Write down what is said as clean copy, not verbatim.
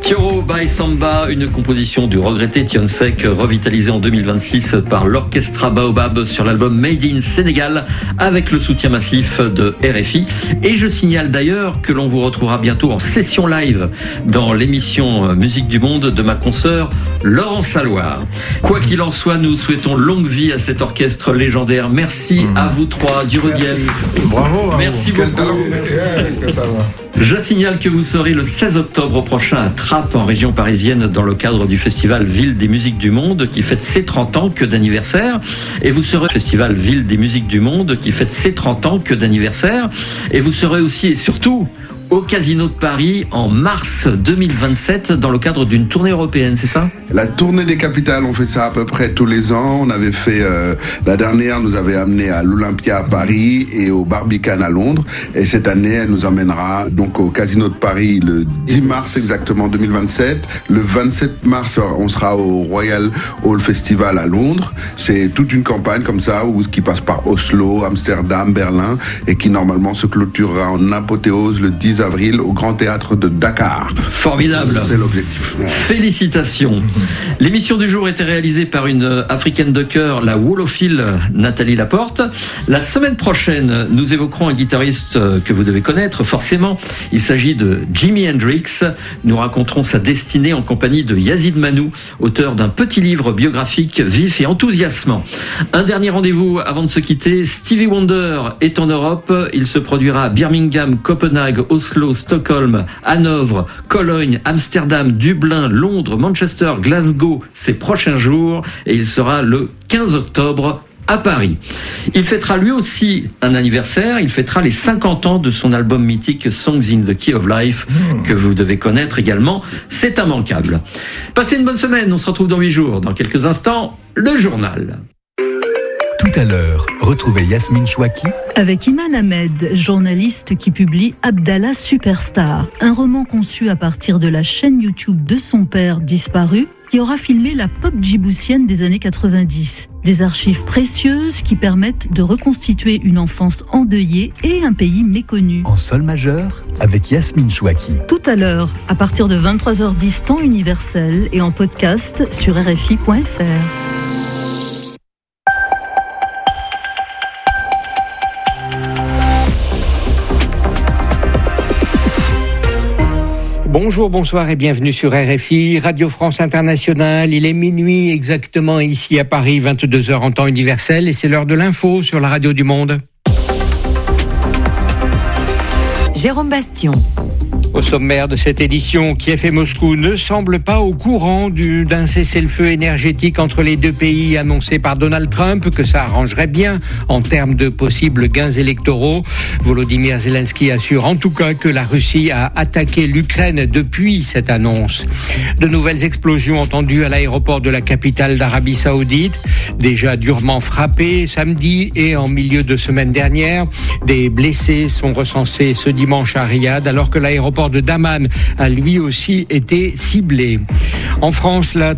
Fioro by Samba, une composition du regretté Thione Seck, revitalisée en 2026 par l'Orchestra Baobab sur l'album Made in Sénégal, avec le soutien massif de RFI. Et je signale d'ailleurs que l'on vous retrouvera bientôt en session live dans l'émission Musique du Monde de ma consoeur Laurence Alloire. Quoi qu'il en soit, nous souhaitons longue vie à cet orchestre légendaire. Merci à vous trois, Duredief. Bravo. Merci beaucoup. Je signale que vous serez le 16 octobre prochain à Trappes, en région parisienne, dans le cadre du festival Ville des Musiques du Monde, qui fête ses 30 ans, que d'anniversaire. Et vous serez au festival Ville des Musiques du Monde, qui fête ses 30 ans, que d'anniversaire. Et vous serez aussi et surtout au Casino de Paris en mars 2027 dans le cadre d'une tournée européenne, c'est ça ? La tournée des capitales, on fait ça à peu près tous les ans. On avait fait, la dernière nous avait amené à l'Olympia à Paris et au Barbican à Londres. Et cette année, elle nous emmènera donc au Casino de Paris le 10 mars exactement 2027. Le 27 mars, on sera au Royal Hall Festival à Londres. C'est toute une campagne comme ça qui passe par Oslo, Amsterdam, Berlin et qui normalement se clôturera en apothéose le 10 avril au Grand Théâtre de Dakar. Formidable. C'est l'objectif. Félicitations. L'émission du jour était réalisée par une africaine de cœur, la wolophile Nathalie Laporte. La semaine prochaine, nous évoquerons un guitariste que vous devez connaître, forcément. Il s'agit de Jimi Hendrix. Nous raconterons sa destinée en compagnie de Yazid Manou, auteur d'un petit livre biographique vif et enthousiasmant. Un dernier rendez-vous avant de se quitter. Stevie Wonder est en Europe. Il se produira à Birmingham, Copenhague, Oslo, Stockholm, Hanovre, Cologne, Amsterdam, Dublin, Londres, Manchester, Glasgow ces prochains jours, et il sera le 15 octobre à Paris. Il fêtera lui aussi un anniversaire, il fêtera les 50 ans de son album mythique Songs in the Key of Life, que vous devez connaître également, c'est immanquable. Passez une bonne semaine, on se retrouve dans 8 jours. Dans quelques instants, le journal. Tout à l'heure, retrouvez Yasmine Chouaki avec Iman Ahmed, journaliste qui publie Abdallah Superstar, un roman conçu à partir de la chaîne YouTube de son père disparu, qui aura filmé la pop djiboutienne des années 90. Des archives précieuses qui permettent de reconstituer une enfance endeuillée et un pays méconnu. En sol majeur, avec Yasmine Chouaki. Tout à l'heure, à partir de 23h10 temps universel et en podcast sur RFI.fr. Bonjour, bonsoir et bienvenue sur RFI, Radio France Internationale. Il est minuit exactement ici à Paris, 22h en temps universel, et c'est l'heure de l'info sur la radio du Monde. Jérôme Bastion. Au sommaire de cette édition, Kiev et Moscou ne semblent pas au courant d'un cessez-le-feu énergétique entre les deux pays annoncé par Donald Trump, que ça arrangerait bien en termes de possibles gains électoraux. Volodymyr Zelensky assure en tout cas que la Russie a attaqué l'Ukraine depuis cette annonce. De nouvelles explosions entendues à l'aéroport de la capitale d'Arabie Saoudite, déjà durement frappé samedi et en milieu de semaine dernière. Des blessés sont recensés ce dimanche à Riyad, alors que l'aéroport de Daman a lui aussi été ciblé. En France, la